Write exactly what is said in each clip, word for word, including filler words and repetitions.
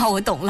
妈，我懂了。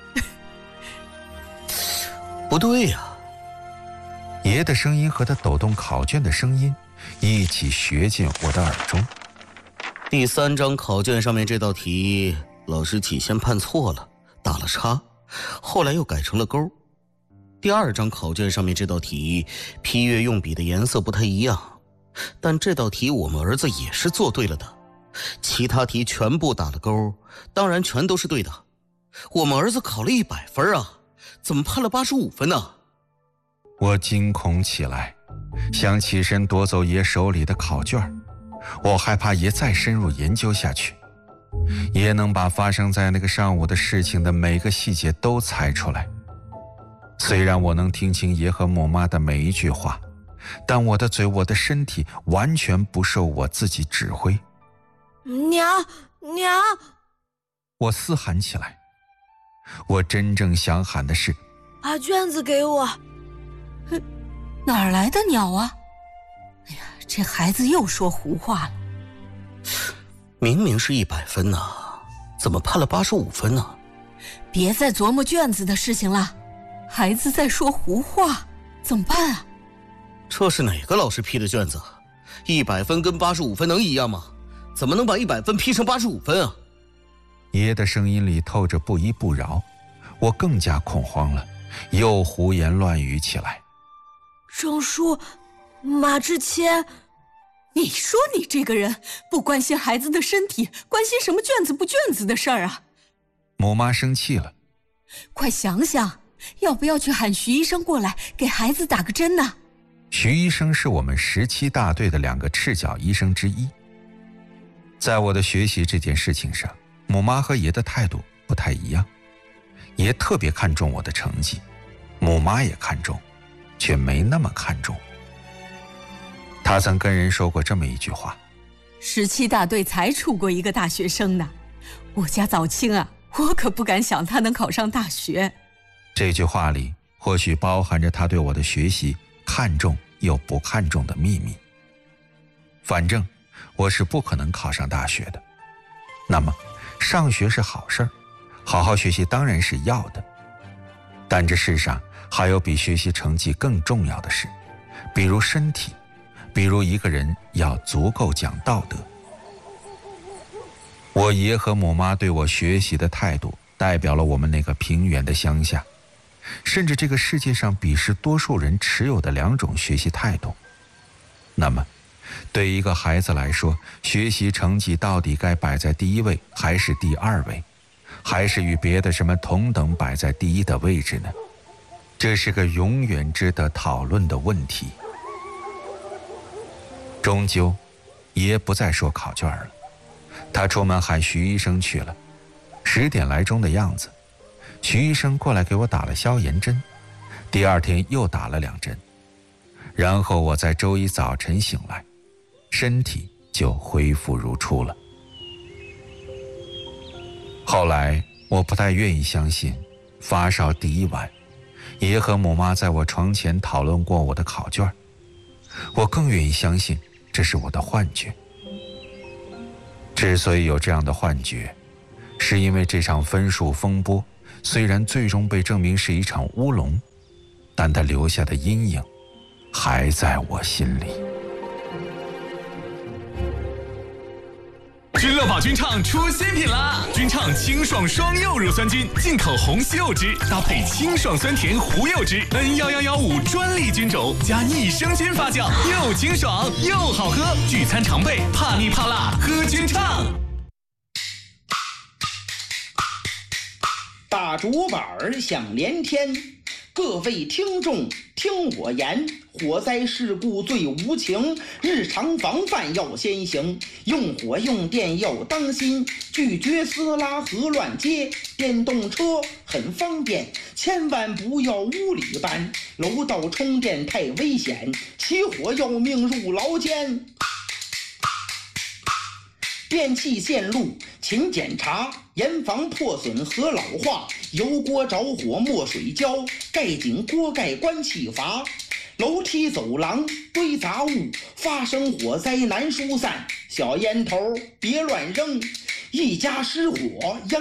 不对呀、啊， 爷的声音和他抖动考卷的声音一起学进我的耳中。 第三张考卷上面这道题，老师起先判错了，打了叉，后来又改成了勾。第二张考卷上面这道题，批阅用笔的颜色不太一样，但这道题我们儿子也是做对了的，其他题全部打了勾，当然全都是对的。我们儿子考了一百分啊，怎么判了八十五分呢？ 我惊恐起来，想起身夺走爷手里的考卷，我害怕爷再深入研究下去，爷能把发生在那个上午的事情的每个细节都猜出来。虽然我能听清爷和母妈的每一句话，但我的嘴，我的身体完全不受我自己指挥。 娘娘， 我嘶喊起来。我真正想喊的是， 把卷子给我。哼，哪儿来的鸟啊？哎呀，这孩子又说胡话了。 明明是一百分呢、啊，怎么判了八十五分呢？ 别再琢磨卷子的事情了，孩子在说胡话，怎么办啊？ 这是哪个老师批的卷子？一百分跟八十五分能一样吗？怎么能把一百分批成八十五分啊？ 爷的声音里透着不依不饶，我更加恐慌了，又胡言乱语起来。 郑叔，马志谦，你说你这个人不关心孩子的身体，关心什么卷子不卷子的事儿啊？ 母妈生气了。 快想想，要不要去喊徐医生过来给孩子打个针呢？ 徐医生是我们十七大队的两个赤脚医生之一。在我的学习这件事情上，母妈和爷的态度不太一样。爷特别看重我的成绩，母妈也看重，却没那么看重。他曾跟人说过这么一句话： 十七大队才出过一个大学生呢，我家早清啊，我可不敢想他能考上大学。 这句话里或许包含着他对我的学习看重又不看重的秘密。反正我是不可能考上大学的。那么上学是好事儿，好好学习当然是要的，但这世上还有比学习成绩更重要的事，比如身体，比如一个人要足够讲道德。我爷和母妈对我学习的态度，代表了我们那个平原的乡下，甚至这个世界上鄙视多数人持有的两种学习态度。那么对一个孩子来说，学习成绩到底该摆在第一位还是第二位，还是与别的什么同等摆在第一的位置呢？这是个永远值得讨论的问题。终究爷不再说考卷了，他出门喊徐医生去了。十点来钟的样子，徐医生过来给我打了消炎针，第二天又打了两针。然后我在周一早晨醒来，身体就恢复如初了。后来我不太愿意相信，发烧第一晚，爷和母妈在我床前讨论过我的考卷，我更愿意相信这是我的幻觉。之所以有这样的幻觉，是因为这场分数风波虽然最终被证明是一场乌龙，但它留下的阴影还在我心里。 君乐宝君畅出新品啦！君畅清爽双柚乳酸菌，进口红西柚汁，搭配清爽酸甜胡柚汁 N 一一一五专利菌种，加益生菌发酵，又清爽又好喝。聚餐常备，怕腻怕辣，喝君畅。 大竹板响连天，各位听众听我言，火灾事故最无情，日常防范要先行，用火用电要当心，拒绝私拉和乱接，电动车很方便，千万不要屋里搬，楼道充电太危险，起火要命入牢监。电器线路勤检查，严防破损和老化，油锅着火没水浇，盖紧锅盖关气阀，楼梯走廊堆杂物，发生火灾难疏散，小烟头别乱扔，一家失火